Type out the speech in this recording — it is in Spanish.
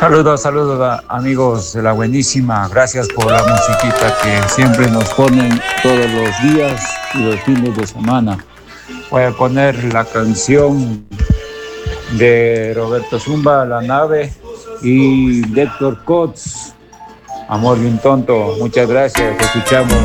Saludos, amigos de la buenísima. Gracias por la musiquita que siempre nos ponen todos los días y los fines de semana. Voy a poner la canción de Roberto Zumba, La Nave, y de Héctor Kotz, Amor de un Tonto. Muchas gracias, te escuchamos.